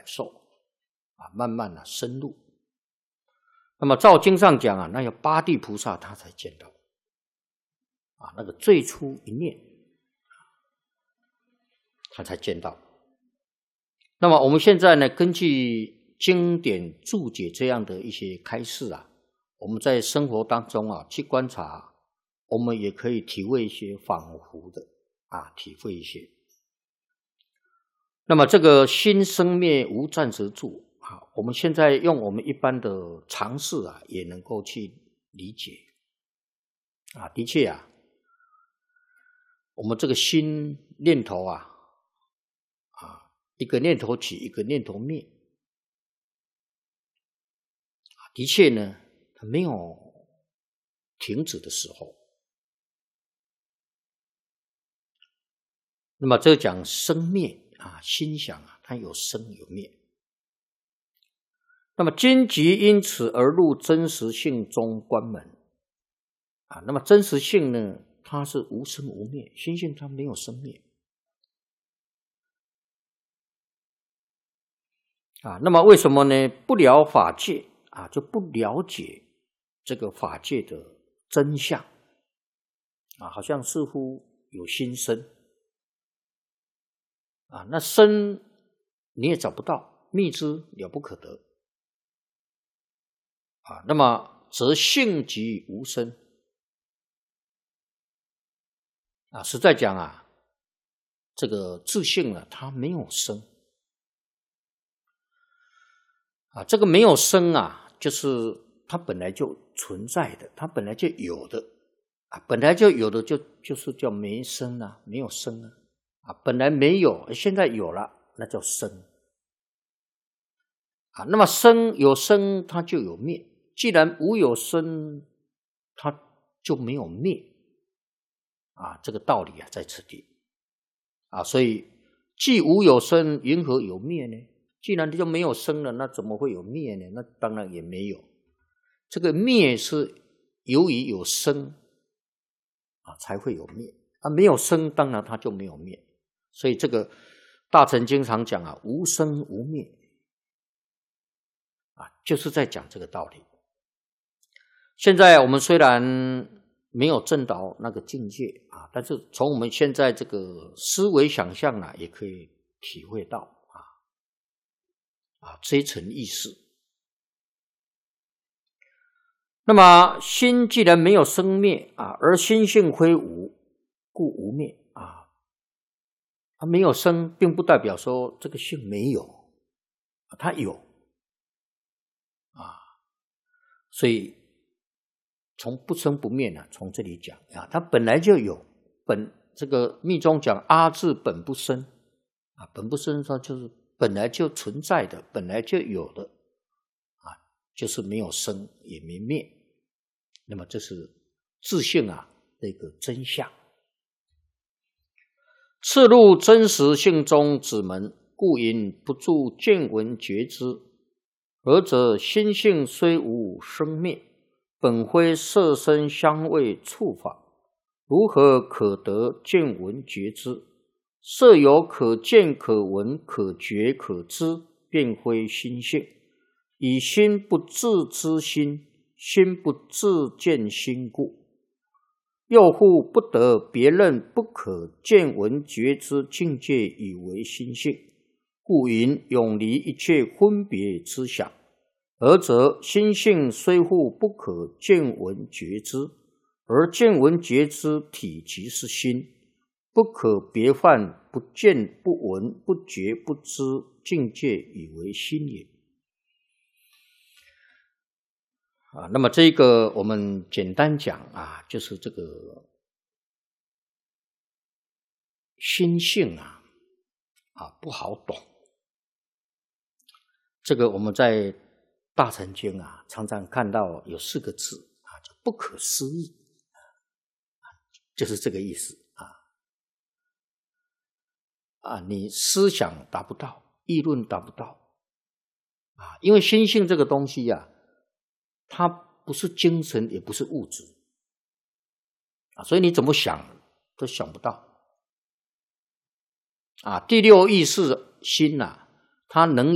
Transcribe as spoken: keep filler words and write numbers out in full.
受啊，慢慢的、啊、深入。那么照经上讲啊，那要八地菩萨他才见到啊，那个最初一念他才见到。那么我们现在呢，根据经典注解这样的一些开示啊，我们在生活当中啊去观察，我们也可以体会一些恍惚的啊，体会一些。那么这个心生灭无暂时住啊，我们现在用我们一般的常识啊，也能够去理解啊。的确啊，我们这个心念头啊，啊，一个念头起，一个念头灭，的确呢，它没有停止的时候。那么这讲生灭啊，心想啊，它有生有灭。那么今即因此而入真实性中关门啊。那么真实性呢，它是无生无灭，心性它没有生灭啊。那么为什么呢？不了法界啊，就不了解这个法界的真相啊，好像似乎有心生啊，那生你也找不到，觅之了不可得啊。那么则性即无生啊。实在讲啊，这个自性啊，它没有生啊。这个没有生啊，就是它本来就存在的，它本来就有的啊，本来就有的就就是叫没生啊，没有生啊。啊，本来没有，现在有了，那叫生啊。那么生有生，它就有灭。既然无有生，它就没有灭啊。这个道理啊，在此地啊。所以，既无有生，云何有灭呢？既然就没有生了，那怎么会有灭呢？那当然也没有。这个灭是由于有生啊，才会有灭啊。没有生，当然它就没有灭。所以这个大乘经常讲啊，无生无灭啊，就是在讲这个道理。现在我们虽然没有证到那个境界啊，但是从我们现在这个思维想象啊，也可以体会到啊啊这一层意思。那么心既然没有生灭啊，而心性非无，故无灭啊。它没有生，并不代表说这个性没有，它有啊。所以从不生不灭呢，从这里讲啊，它本来就有。本这个密宗讲阿字本不生啊，本不生它就是本来就存在的，本来就有的啊，就是没有生也没灭。那么这是自性啊的一个真相。次入真实性中之门，故因不住见闻觉知。而则心性虽无生灭，本非色声香味触法，如何可得见闻觉知？色有可见可闻可觉可知，便非心性。以心不自知心，心不自见心故。又复不得别人不可见闻觉知境界以为心性，故云永离一切分别之想。而则心性虽复不可见闻觉知，而见闻觉知体即是心，不可别犯不见不闻不觉不知境界以为心也。啊，那么这个我们简单讲啊，就是这个心性啊，啊不好懂。这个我们在大乘经啊，常常看到有四个字啊，叫不可思议，就是这个意思啊。啊，你思想达不到，议论达不到啊，因为心性这个东西啊，它不是精神，也不是物质啊，所以你怎么想都想不到啊。第六意识心啊，它能